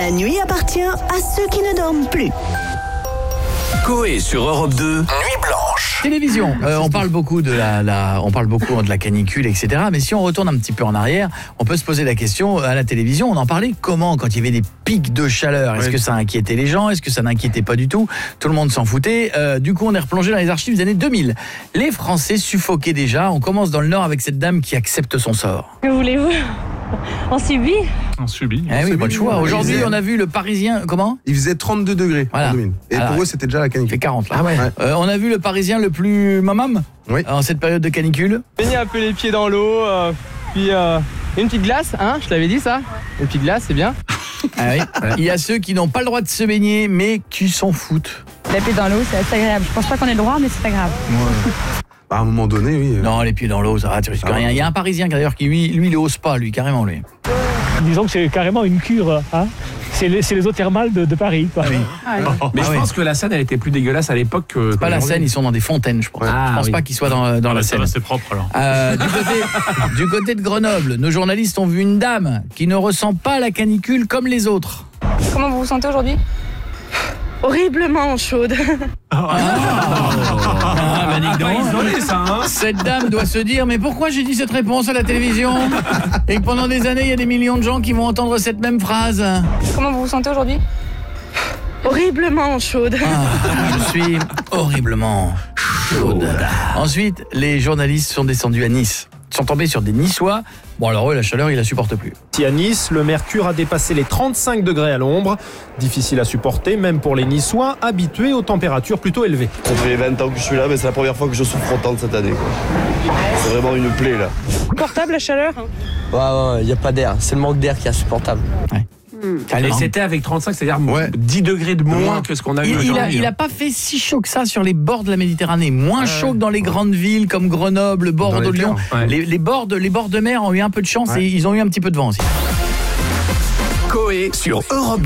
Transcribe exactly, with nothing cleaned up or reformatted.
La nuit appartient à ceux qui ne dorment plus. Coé sur Europe deux, Nuit Blanche. Télévision, euh, on parle beaucoup de la, la, on parle beaucoup de la canicule, et cetera. Mais si on retourne un petit peu en arrière, on peut se poser la question à la télévision. On en parlait comment quand il y avait des pics de chaleur? Est-ce oui. que ça inquiétait les gens? Est-ce que ça n'inquiétait pas du tout? Tout le monde s'en foutait. Euh, du coup, on est replongé dans les archives des années deux mille. Les Français suffoquaient déjà. On commence dans le Nord avec cette dame qui accepte son sort. Que voulez-vous? On subit. On subit. Eh oui, pas le choix. Aujourd'hui, faisait... on a vu le Parisien. Comment? Il faisait trente-deux degrés voilà. en deux mille. Et Alors, pour eux, c'était déjà la canicule. Il fait quarante là. Ah ouais. euh, on a vu le Parisien le plus mamam oui. en cette période de canicule. Baigner un peu les pieds dans l'eau, euh, puis euh, une petite glace, hein, je l'avais dit ça. Une petite glace, c'est bien. Ah oui. Il y a ceux qui n'ont pas le droit de se baigner, mais qui s'en foutent. Les pieds dans l'eau, c'est assez agréable. Je pense pas qu'on ait le droit, mais c'est agréable. Ouais. À un moment donné, oui. Non, les pieds dans l'eau, ça va, tu risques ah, rien. Il y a un Parisien d'ailleurs qui, lui, lui, il ose pas, lui, carrément, lui. Disons que c'est carrément une cure, hein. C'est les, c'est les eaux thermales de, de Paris, quoi. Ah oui. Ah oui. Mais ah je oui. pense que la Seine, elle était plus dégueulasse à l'époque que... C'est pas la Seine, ils sont dans des fontaines, je pense. Ah, je pense oui. pas qu'ils soient dans, dans ah, la ça Seine. va, c'est propre, alors. Euh, du, côté, du côté de Grenoble, nos journalistes ont vu une dame qui ne ressent pas la canicule comme les autres. Comment vous vous sentez aujourd'hui? Horriblement chaude. Ah, ah, bah, dis donc. Isolé, ça, hein. Cette dame doit se dire, mais pourquoi j'ai dit cette réponse à la télévision? Et que pendant des années, il y a des millions de gens qui vont entendre cette même phrase. Comment vous vous sentez aujourd'hui? Horriblement chaude. Ah, je suis horriblement chaude. Ensuite, les journalistes sont descendus à Nice. Ils sont tombés sur des Niçois. Bon, alors eux, la chaleur, ils la supportent plus. Si à Nice, le mercure a dépassé les trente-cinq degrés à l'ombre. Difficile à supporter, même pour les Niçois, habitués aux températures plutôt élevées. Ça fait vingt ans que je suis là, mais c'est la première fois que je souffre autant de cette année, quoi. C'est vraiment une plaie, là. Portable, la chaleur? Ouais, ouais, il n'y a pas d'air. C'est le manque d'air qui est insupportable. Ouais. Et c'était avec trente-cinq, c'est-à-dire ouais. dix degrés de moins, moins que ce qu'on a eu il, aujourd'hui. Il a, il a pas fait si chaud que ça sur les bords de la Méditerranée. Moins ouais. chaud que dans les grandes villes comme Grenoble, Bordeaux, Lyon. Ouais. Les, les, bords de, les bords de mer ont eu un peu de chance ouais. et ils ont eu un petit peu de vent aussi. Coé sur Europe deux.